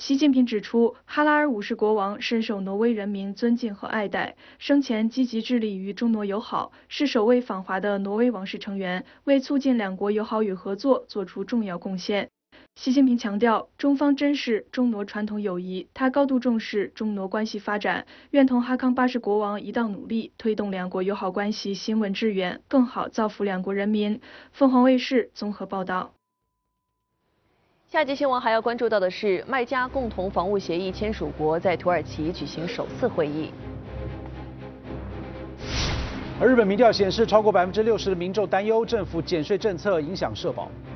习近平指出，哈拉尔50国王深受挪威人民尊敬和爱戴，生前积极致力于中挪友好，是首位访华的挪威王室成员，为促进两国友好与合作做出重要贡献。习近平强调，中方珍视中挪传统友谊，他高度重视中挪关系发展，愿同哈康80国王一道努力，推动两国友好关系行稳致远，更好造福两国人民。凤凰卫视综合报道。 下集新闻还要关注到的是，麦加共同防务协议签署国在土耳其举行首次会议。 而日本民调显示，超过60%的民众担忧政府减税政策影响社保。